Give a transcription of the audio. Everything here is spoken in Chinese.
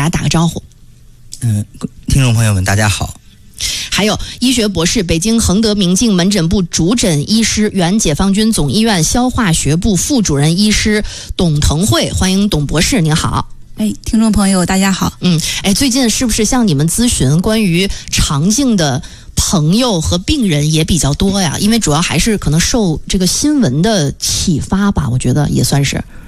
家打个招呼。 听众朋友们，大家好。 还有医学博士、北京恒德明镜门诊部主诊医师、原解放军总医院消化学部副主任医师董腾慧，欢迎董博士，您好。 听众朋友大家好。 最近是不是向你们咨询关于肠镜的朋友和病人也比较多呀？因为主要还是可能受这个新闻的启发吧，我觉得也算是。